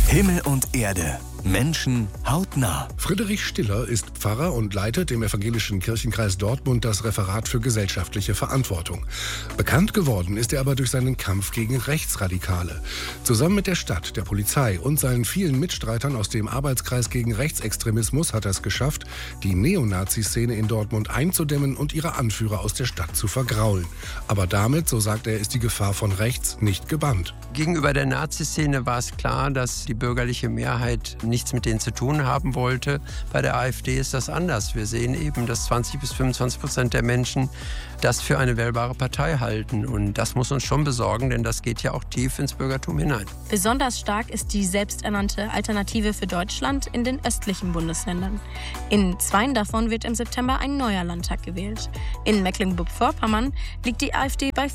Himmel und Erde. Menschen hautnah. Friedrich Stiller ist Pfarrer und leitet im Evangelischen Kirchenkreis Dortmund das Referat für gesellschaftliche Verantwortung. Bekannt geworden ist er aber durch seinen Kampf gegen Rechtsradikale. Zusammen mit der Stadt, der Polizei und seinen vielen Mitstreitern aus dem Arbeitskreis gegen Rechtsextremismus hat er es geschafft, die Neonazi-Szene in Dortmund einzudämmen und ihre Anführer aus der Stadt zu vergraulen. Aber damit, so sagt er, ist die Gefahr von rechts nicht gebannt. Gegenüber der Nazi-Szene war es klar, dass die bürgerliche Mehrheit nichts mit denen zu tun haben wollte. Bei der AfD ist das anders. Wir sehen eben, dass 20-25% der Menschen das für eine wählbare Partei halten. Und das muss uns schon besorgen, denn das geht ja auch tief ins Bürgertum hinein. Besonders stark ist die selbsternannte Alternative für Deutschland in den östlichen Bundesländern. In 2 davon wird im September ein neuer Landtag gewählt. In Mecklenburg-Vorpommern liegt die AfD bei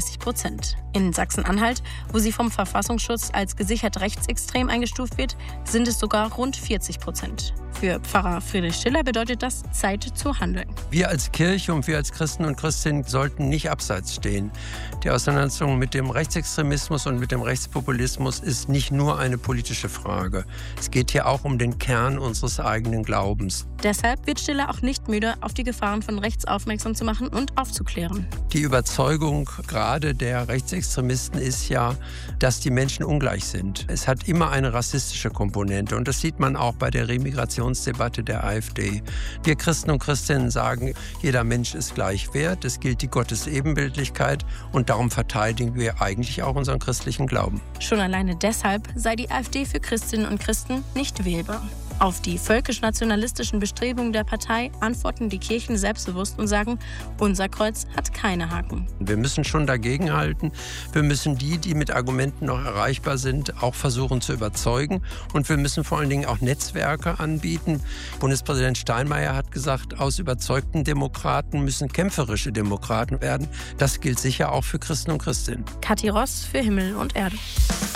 35%. In Sachsen-Anhalt, wo sie vom Verfassungsschutz als gesichert rechtsextrem eingestuft wird, sind es sogar rund 40%. Für Pfarrer Friedrich Stiller bedeutet das Zeit zu handeln. Wir als Kirche und wir als Christen und Christinnen sollten nicht abseits stehen. Die Auseinandersetzung mit dem Rechtsextremismus und mit dem Rechtspopulismus ist nicht nur eine politische Frage. Es geht hier auch um den Kern unseres eigenen Glaubens. Deshalb wird Stiller auch nicht müde, auf die Gefahren von rechts aufmerksam zu machen und aufzuklären. Die Überzeugung gerade der Rechtsextremisten ist ja, dass die Menschen ungleich sind. Es hat immer eine rassistische Komponente und das sieht man auch bei der Remigrationsdebatte der AfD. Wir Christen und Christinnen sagen, jeder Mensch ist gleich wert, es gilt die Gottesebenbildlichkeit und darum verteidigen wir eigentlich auch unseren christlichen Glauben. Schon alleine deshalb sei die AfD für Christinnen und Christen nicht wählbar. Auf die völkisch-nationalistischen Bestrebungen der Partei antworten die Kirchen selbstbewusst und sagen, unser Kreuz hat keine Haken. Wir müssen schon dagegenhalten. Wir müssen die mit Argumenten noch erreichbar sind, auch versuchen zu überzeugen. Und wir müssen vor allen Dingen auch Netzwerke anbieten. Bundespräsident Steinmeier hat gesagt, aus überzeugten Demokraten müssen kämpferische Demokraten werden. Das gilt sicher auch für Christen und Christinnen. Kathi Ross für Himmel und Erde.